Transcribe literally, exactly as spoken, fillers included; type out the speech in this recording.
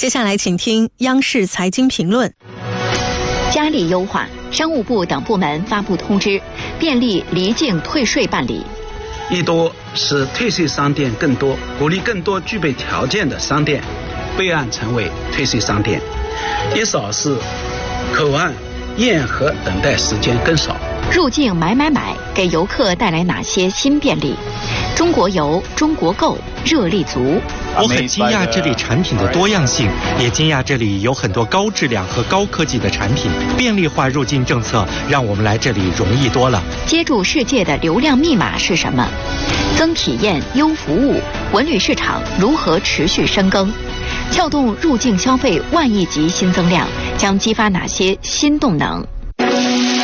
接下来请听央视财经评论。 嘉利优化，商务部等部门发布通知，便利离境退税办理。 一多使退税商店更多，鼓励更多具备条件的商店备案成为退税商店；一少是口岸、验核等待时间更少。 入境买买买给游客带来哪些新便利？中国游、中国购热力足。 我很惊讶这里产品的多样性，也惊讶这里有很多高质量和高科技的产品。便利化入境政策让我们来这里容易多了。 接住世界的流量密码是什么？增体验、优服务，文旅市场如何持续深耕？撬动入境消费万亿级新增量，将激发哪些新动能？